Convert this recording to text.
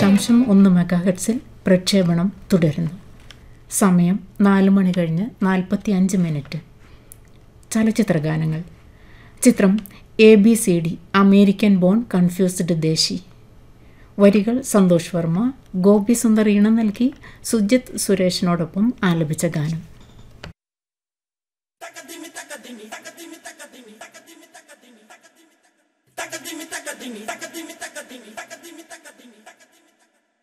105.1 മെഗാഹെർട്സിൽ പ്രക്ഷേപണം തുടരുന്നു. സമയം 4 മണി കഴിഞ്ഞ് 45 മിനിറ്റ്. ചലച്ചിത്രഗാനങ്ങൾ. ചിത്രം ABCD അമേരിക്കൻ ബോൺ കൺഫ്യൂസ്ഡ് ദേശി. വരികൾ സന്തോഷ് വർമ്മ, ഗോപി സുന്ദർ ഈണം നൽകി സുജിത് സുരേഷിനോടൊപ്പം ആലപിച്ച ഗാനം.